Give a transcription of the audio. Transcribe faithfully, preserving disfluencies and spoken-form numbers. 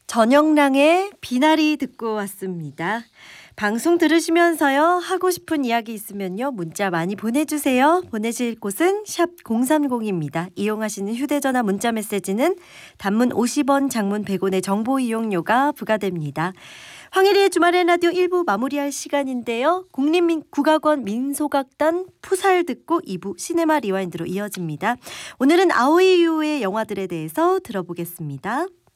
전영랑의 비나리 듣고 왔습니다. 방송 들으시면서요, 하고 싶은 이야기 있으면요, 문자 많이 보내주세요. 보내실 곳은 샵 공삼공입니다. 이용하시는 휴대전화 문자 메시지는 단문 오십 원, 장문 백 원의 정보 이용료가 부과됩니다. 황혜리의 주말엔 라디오 일 부 마무리할 시간인데요. 국립국악원 민소각단 푸살 듣고 이 부 시네마 리와인드로 이어집니다. 오늘은 아오이유의 영화들에 대해서 들어보겠습니다.